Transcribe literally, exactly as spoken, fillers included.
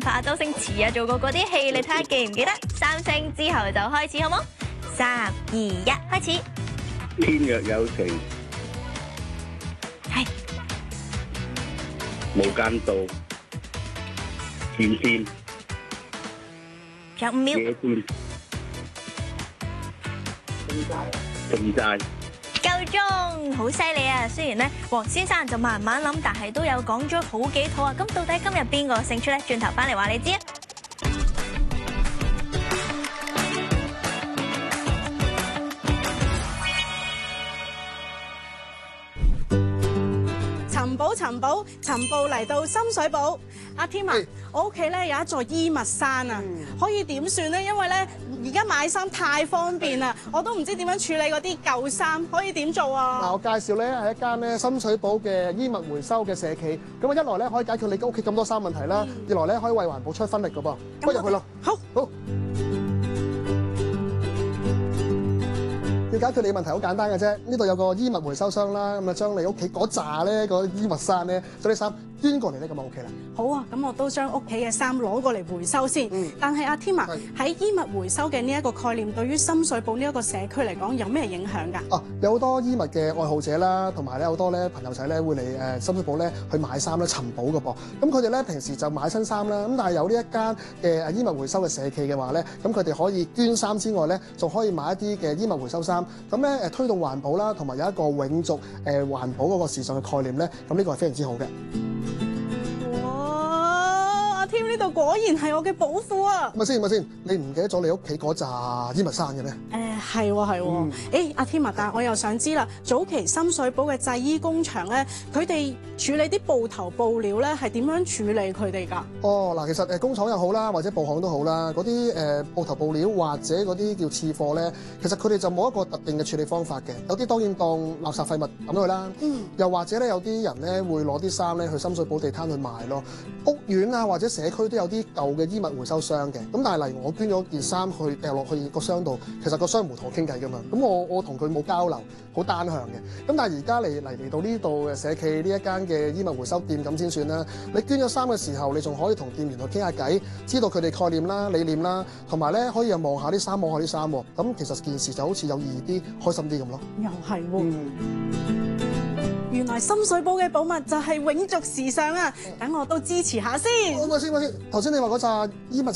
下周星馳啊做過嗰啲戲，你睇下記唔記得？三聲之後就開始好冇？三二一，開始。 天若有情， 係無間道，前線， 仲有五秒。 野戰，正債， 夠鐘，好犀利啊！雖然咧，黃先生就慢慢諗，但係都有講咗好幾套啊。咁到底今日邊個勝出咧？轉頭翻嚟話你知啊！ 尋寶尋寶尋寶嚟到深水埗，阿添啊，我屋企咧有一座衣物山啊，可以點算咧？因為咧而家買衫太方便啦，我都唔知點樣處理嗰啲舊衫，可以點做啊？ 嗱，我介紹咧係一間咧深水埗嘅衣物回收嘅社企，咁啊一來咧可以解決你屋企咁多衫問題啦，二來咧可以為環保出分力噶噃，不如入去咯。 好， 好。要解決你問題好簡單嘅啫，呢度有個衣物回收箱啦，咁啊將你屋企嗰扎咧個衣物衫咧，將啲衫捐過嚟咧，咁就 OK 啦。 好啊，咁我都將屋企嘅衫攞過嚟回收先。 嗯、 但係阿添啊，喺係衣物回收嘅呢一個概念，對於深水埗呢一個社區嚟講，有咩影響㗎？ 哦、啊，有好多衣物嘅愛好者啦，同埋咧好多咧朋友仔咧會嚟誒深水埗咧去買衫咧尋寶嘅噃。咁佢哋咧平時就買新衫啦，咁但係有呢一間嘅衣物回收嘅社企嘅話咧，咁佢哋可以捐衫之外咧，仲可以買一啲嘅衣物回收衫。咁咧誒推動環保啦，同埋有一個永續誒環保嗰個時尚嘅概念咧，咁呢個係非常之好嘅。 添，呢度果然係我嘅寶庫啊！ 咪先咪先，你唔記得咗你屋企嗰扎衣物衫嘅咩？ 誒係喎係喎，誒阿添啊，但係我又想知啦，早期深水埗嘅製衣工場咧，佢哋處理啲布頭布料咧係點樣處理佢哋㗎？ 哦嗱，其實誒工廠又好啦，或者布行都好啦，嗰啲誒布頭布料或者嗰啲叫次貨咧，其實佢哋就冇一個特定嘅處理方法嘅。有啲當然當垃圾廢物抌咗去啦，嗯，又或者咧有啲人咧會攞啲衫咧去深水埗地攤去賣咯。屋苑啊或者社區都有啲舊嘅衣物回收箱嘅，咁但係例如我捐咗件衫去掉落去個箱度，其實個商戶同我傾偈㗎嘛，咁我我同佢冇交流，好單向嘅。咁但係而家嚟嚟嚟到呢度嘅社企呢一間嘅衣物回收店咁先算啦。你捐咗衫嘅時候，你仲可以同店員去傾下偈，知道佢哋概念啦、理念啦，同埋咧可以又望下啲衫，望下啲衫喎。咁其實件事就好似有意義啲、開心啲咁咯。 又係喎。 嗯原來深水埗嘅寶物就係永續時尚啊！等我都支持下先。 我先我先，頭先你話嗰扎衣物